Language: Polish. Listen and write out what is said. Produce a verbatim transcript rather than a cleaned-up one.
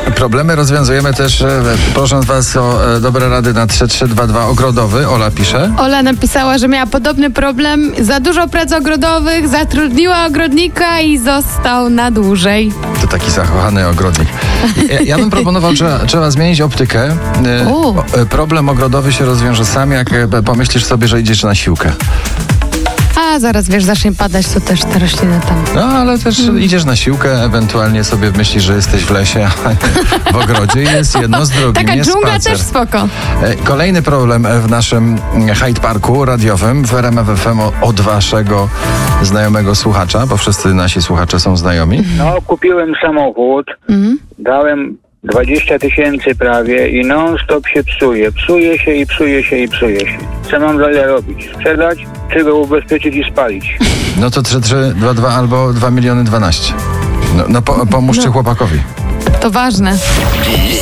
Problemy rozwiązujemy też, e, prosząc was o e, dobre rady na trzy trzy dwa dwa Ogrodowy. Ola pisze. Ola napisała, że miała podobny problem. Za dużo prac ogrodowych, zatrudniła ogrodnika i został na dłużej. To taki zakochany ogrodnik. Ja, ja bym proponował, że trzeba zmienić optykę. E, o, e, problem ogrodowy się rozwiąże sam, jak e, pomyślisz sobie, że idziesz na siłkę. A zaraz, wiesz, zacznie padać, to też te rośliny tam. No, ale też hmm. idziesz na siłkę, ewentualnie sobie myślisz, że jesteś w lesie, a nie w ogrodzie i jest jedno z drugim. Taka nie dżungla spacer. też spoko. Kolejny problem w naszym Hyde Parku radiowym w R M F F M od waszego znajomego słuchacza, bo wszyscy nasi słuchacze są znajomi. No, kupiłem samochód, mm. dałem dwadzieścia tysięcy prawie i non-stop się psuje. Psuje się i psuje się i psuje się. Co mam dalej robić? Sprzedać, czy go ubezpieczyć i spalić? No to trzy trzy dwa dwa albo dwa miliony dwanaście. No, no po, pomóżcie no. chłopakowi. To ważne.